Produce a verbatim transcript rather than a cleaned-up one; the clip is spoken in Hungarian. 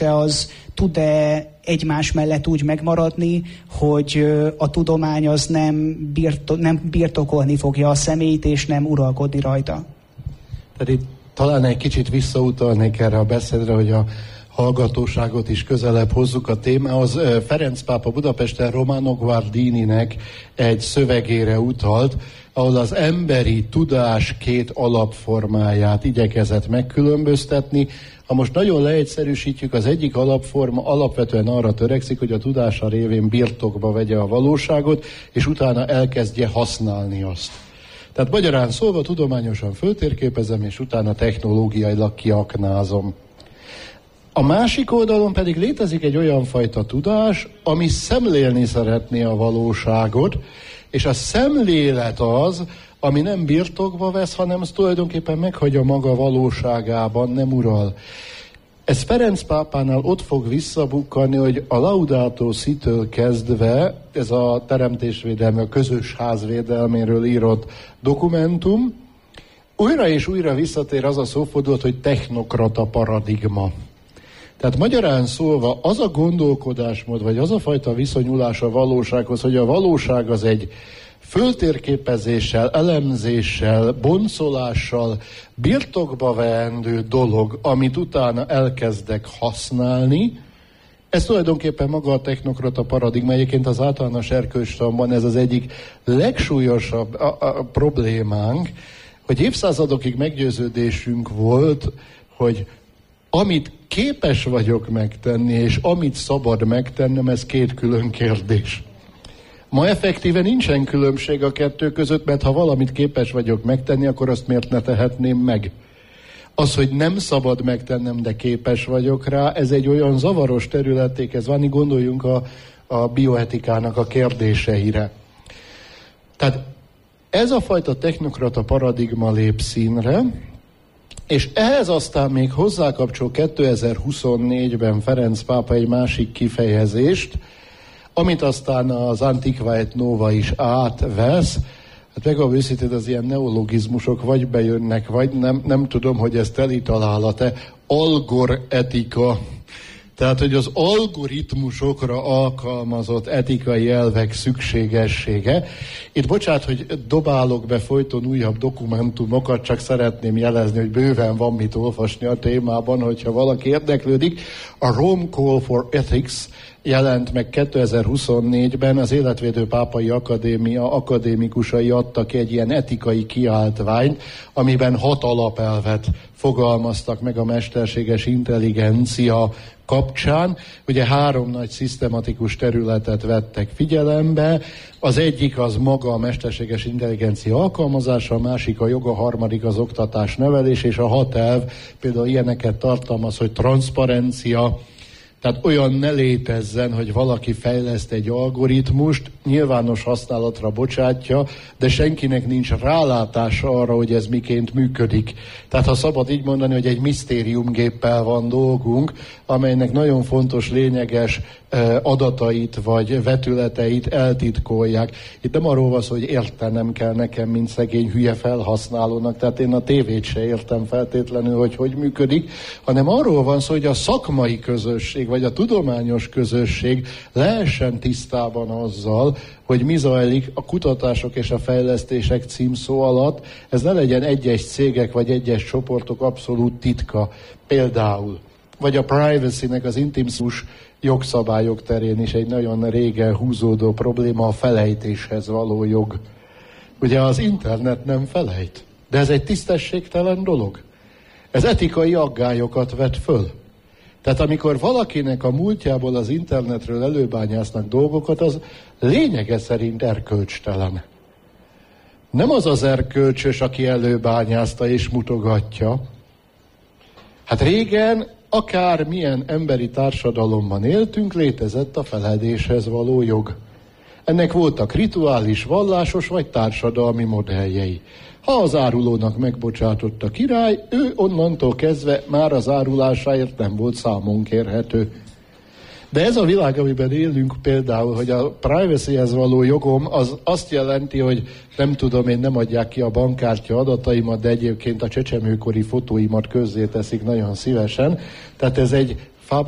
az tud-e egymás mellett úgy megmaradni, hogy a tudomány az nem, birto- nem birtokolni fogja a személyt, és nem uralkodni rajta? Tehát itt talán egy kicsit visszautalnék erre a beszédre, hogy a hallgatóságot is közelebb hozzuk a témához. Ferenc pápa Budapesten Romano Guardininek egy szövegére utalt, ahol az emberi tudás két alapformáját igyekezett megkülönböztetni. Ha most nagyon leegyszerűsítjük, az egyik alapforma alapvetően arra törekszik, hogy a tudása révén birtokba vegye a valóságot, és utána elkezdje használni azt. Tehát magyarán szólva tudományosan föltérképezem, és utána technológiailag kiaknázom. A másik oldalon pedig létezik egy olyan fajta tudás, ami szemlélni szeretné a valóságot, és a szemlélet az, ami nem birtokba vesz, hanem az tulajdonképpen meghagyja maga valóságában, nem ural. Ez Ferenc pápánál ott fog visszabukkanni, hogy a Laudato Si-től kezdve, ez a teremtésvédelme, a közös ház védelméről írott dokumentum, újra és újra visszatér az a szófordulat, hogy technokrata paradigma. Tehát magyarán szólva az a gondolkodásmód, vagy az a fajta viszonyulás a valósághoz, hogy a valóság az egy föltérképezéssel, elemzéssel, boncolással birtokba veendő dolog, amit utána elkezdek használni, ez tulajdonképpen maga a technokrata paradigma. Egyébként az általános erkölcstanban ez az egyik legsúlyosabb a, a problémánk, hogy évszázadokig meggyőződésünk volt, hogy amit képes vagyok megtenni, és amit szabad megtennem, ez két külön kérdés. Ma effektíven nincsen különbség a kettő között, mert ha valamit képes vagyok megtenni, akkor azt miért ne tehetném meg? Az, hogy nem szabad megtennem, de képes vagyok rá, ez egy olyan zavaros területé kezd válni, gondoljunk a, a bioetikának a kérdéseire. Tehát ez a fajta technokrata paradigma lép színre, és ehhez aztán még hozzákapcsol kétezer-huszonnégyben Ferenc pápa egy másik kifejezést, amit aztán az Antiqua et Nova is átvesz. Hát meg őszintén az ilyen neologizmusok vagy bejönnek, vagy nem, nem tudom, hogy ez teli találat-e. Algoretika. Tehát, hogy az algoritmusokra alkalmazott etikai elvek szükségessége. Itt bocsánat, hogy dobálok be folyton újabb dokumentumokat, csak szeretném jelezni, hogy bőven van mit olvasni a témában, hogyha valaki érdeklődik. A Rome Call for Ethics jelent meg kétezer-huszonnégyben, az Életvédő Pápai Akadémia akadémikusai adtak ki egy ilyen etikai kiáltványt, amiben hat alapelvet fogalmaztak meg a mesterséges intelligencia kapcsán. Ugye három nagy szisztematikus területet vettek figyelembe. Az egyik az maga a mesterséges intelligencia alkalmazása, a másik a jog, a harmadik az oktatás, nevelés, és a hat elv például ilyeneket tartalmaz, hogy transzparencia, tehát olyan ne létezzen, hogy valaki fejleszt egy algoritmust, nyilvános használatra bocsátja, de senkinek nincs rálátása arra, hogy ez miként működik. Tehát ha szabad így mondani, hogy egy misztériumgéppel van dolgunk, amelynek nagyon fontos, lényeges adatait vagy vetületeit eltitkolják. Itt nem arról van szó, hogy értenem kell nekem, mint szegény hülye felhasználónak, tehát én a tévét se értem feltétlenül, hogy hogy működik, hanem arról van szó, hogy a szakmai közösség vagy a tudományos közösség lehessen tisztában azzal, hogy mi zajlik a kutatások és a fejlesztések címszó alatt. Ez ne legyen egyes cégek vagy egyes csoportok abszolút titka. Például, vagy a privacy-nek, az intimszus jogszabályok terén is egy nagyon régen húzódó probléma a felejtéshez való jog. Ugye az internet nem felejt, de ez egy tisztességtelen dolog. Ez etikai aggályokat vet föl. Tehát amikor valakinek a múltjából az internetről előbányásznak dolgokat, az lényege szerint erkölcstelen. Nem az az erkölcsös, aki előbányászta és mutogatja. Hát régen akármilyen emberi társadalomban éltünk, létezett a feledéshez való jog. Ennek voltak rituális, vallásos vagy társadalmi modelljei. Ha az árulónak megbocsátott a király, ő onnantól kezdve már az árulásáért nem volt számon kérhető. De ez a világ, amiben élünk például, hogy a privacyhez való jogom, az azt jelenti, hogy nem tudom, én nem adják ki a bankkártya adataimat, de egyébként a csecsemőkori fotóimat közzéteszik nagyon szívesen. Tehát ez egy